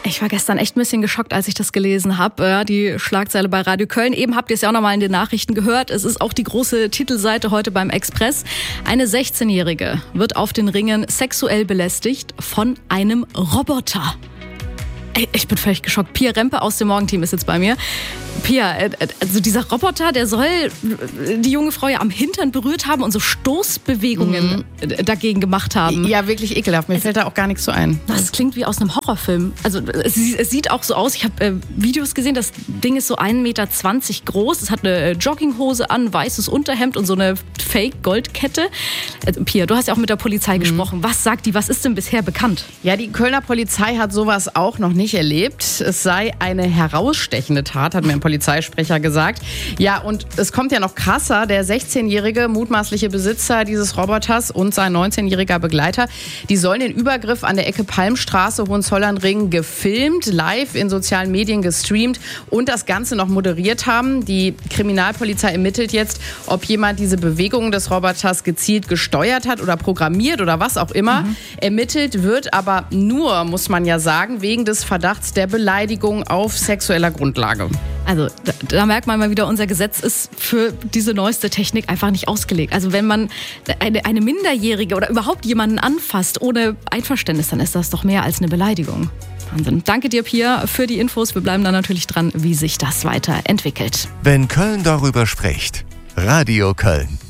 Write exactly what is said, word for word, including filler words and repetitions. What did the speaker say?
Ich war gestern echt ein bisschen geschockt, als ich das gelesen habe. Ja, die Schlagzeile bei Radio Köln. Eben habt ihr es ja auch nochmal in den Nachrichten gehört. Es ist auch die große Titelseite heute beim Express. Eine sechzehnjährige wird auf den Ringen sexuell belästigt von einem Roboter. Ich bin völlig geschockt. Pia Rempe aus dem Morgenteam ist jetzt bei mir. Pia, also dieser Roboter, der soll die junge Frau ja am Hintern berührt haben und so Stoßbewegungen mhm. dagegen gemacht haben. Ja, wirklich ekelhaft. Mir also, fällt da auch gar nichts so ein. Das klingt wie aus einem Horrorfilm. Also es, es sieht auch so aus. Ich habe äh, Videos gesehen, das Ding ist so ein Meter zwanzig groß. Es hat eine Jogginghose an, weißes Unterhemd und so eine Fake-Goldkette. Also, Pia, du hast ja auch mit der Polizei mhm. gesprochen. Was sagt die? Was ist denn bisher bekannt? Ja, die Kölner Polizei hat sowas auch noch nicht erlebt. Es sei eine herausstechende Tat, hat mir ein Polizeisprecher gesagt. Ja, und es kommt ja noch krasser. Der sechzehnjährige mutmaßliche Besitzer dieses Roboters und sein neunzehnjähriger Begleiter, die sollen den Übergriff an der Ecke Palmstraße, Hohenzollernring gefilmt, live in sozialen Medien gestreamt und das Ganze noch moderiert haben. Die Kriminalpolizei ermittelt jetzt, ob jemand diese Bewegungen des Roboters gezielt gesteuert hat oder programmiert oder was auch immer. Mhm. Ermittelt wird aber nur, muss man ja sagen, wegen des Verdachts der Beleidigung auf sexueller Grundlage. Also da, da merkt man mal wieder, unser Gesetz ist für diese neueste Technik einfach nicht ausgelegt. Also wenn man eine, eine Minderjährige oder überhaupt jemanden anfasst ohne Einverständnis, dann ist das doch mehr als eine Beleidigung. Wahnsinn. Danke dir, Pia, für die Infos. Wir bleiben dann natürlich dran, wie sich das weiterentwickelt. Wenn Köln darüber spricht, Radio Köln.